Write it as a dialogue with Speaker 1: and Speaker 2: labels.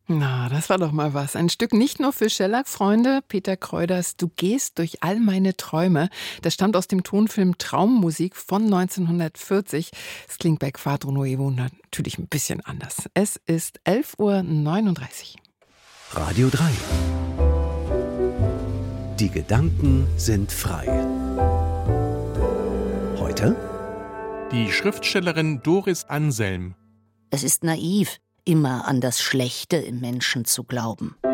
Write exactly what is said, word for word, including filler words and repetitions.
Speaker 1: Na, das war doch mal was. Ein Stück nicht nur für Schellack-Freunde. Peter Kreuders „Du gehst durch all meine Träume". Das stammt aus dem Tonfilm Traummusik von neunzehnhundertvierzig. Es klingt bei Quadro Nuevo natürlich ein bisschen anders. Es ist elf Uhr neununddreißig.
Speaker 2: Radio drei. Die Gedanken sind frei. Heute?
Speaker 3: Die Schriftstellerin Doris Anselm.
Speaker 4: Es ist naiv, immer an das Schlechte im Menschen zu glauben.